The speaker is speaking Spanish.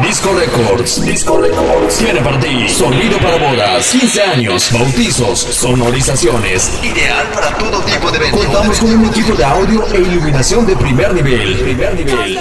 Disco Records. Disco Records tiene para ti sonido para bodas, 15 años, bautizos, sonorizaciones. Ideal para todo tipo de eventos. Contamos con un equipo de audio e iluminación de primer nivel.